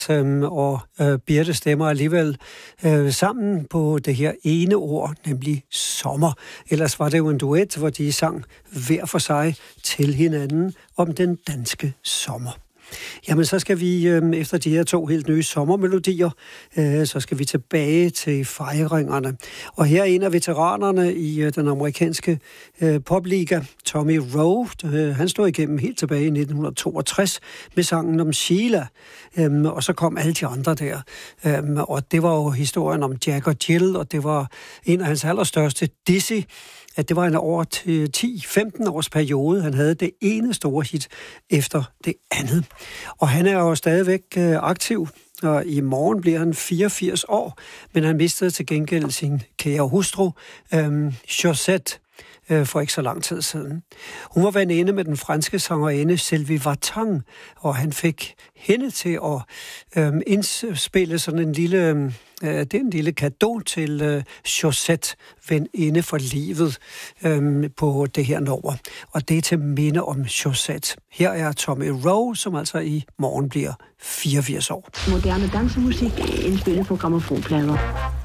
og Birte stemmer alligevel sammen på det her ene ord, nemlig sommer. Ellers var det jo en duet, hvor de sang hver for sig til hinanden om den danske sommer. Jamen, så skal vi efter de her 2 helt nye sommermelodier, så skal vi tilbage til fejringerne. Og her er en af veteranerne i den amerikanske popliga, Tommy Roe. Han stod igennem helt tilbage i 1962 med sangen om Sheila. Og så kom alle de andre der. Og det var jo historien om Jack og Jill, og det var en af hans allerstørste, Dizzy. At det var en over 10-15 års periode. Han havde det ene store hit efter det andet. Og han er jo stadigvæk aktiv, og i morgen bliver han 84 år, men han mistede til gengæld sin kære hustru, Josette, for ikke så lang tid siden. Hun var veninde med den franske sangerinde Sylvie Vartan, og han fik hende til at indspille sådan en lille... Det er en lille cadeau til Josette, veninde for livet, på det her nummer. Og det er til minde om Josette. Her er Tommy Roe, som altså i morgen bliver 84 år. Moderne dansemusik indspillet på grammofonplader.